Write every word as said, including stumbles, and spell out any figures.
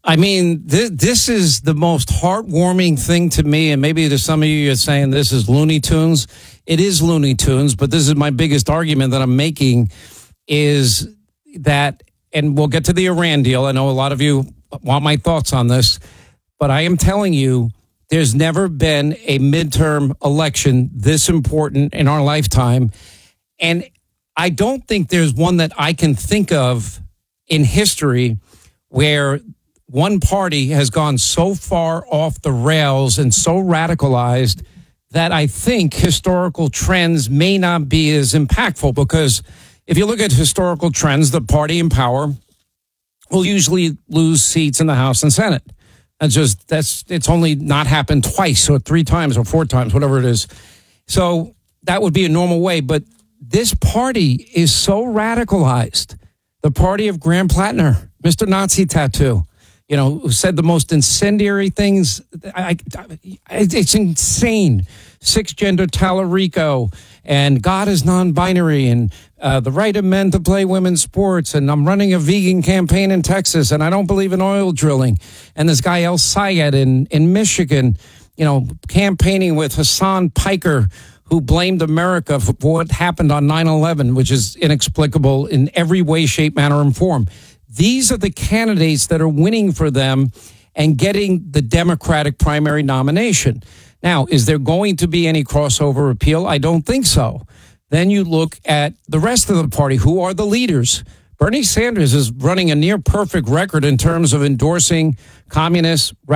I mean, th- this is the most heartwarming thing to me, and maybe to some of you are saying this is Looney Tunes. It is Looney Tunes, but this is my biggest argument that I'm making is that, and we'll get to the Iran deal. I know a lot of you want my thoughts on this, but I am telling you, there's never been a midterm election this important in our lifetime, and I don't think there's one that I can think of in history where one party has gone so far off the rails and so radicalized that I think historical trends may not be as impactful, because if you look at historical trends, the party in power will usually lose seats in the House and Senate. That's just, that's, it's only not happened twice or three times or four times, whatever it is. So that would be a normal way. But this party is so radicalized. The party of Graham Plattner, Mister Nazi Tattoo, you know, who said the most incendiary things. I, I, it's insane. Six-gender Tallarico, and God is non-binary, and uh, the right of men to play women's sports, and I'm running a vegan campaign in Texas, and I don't believe in oil drilling. And this guy El Sayed in, in Michigan, you know, campaigning with Hassan Piker, who blamed America for what happened on nine eleven, which is inexplicable in every way, shape, manner, and form. These are the candidates that are winning for them and getting the Democratic primary nomination. Now, is there going to be any crossover appeal? I don't think so. Then you look at the rest of the party. Who are the leaders? Bernie Sanders is running a near perfect record in terms of endorsing communists,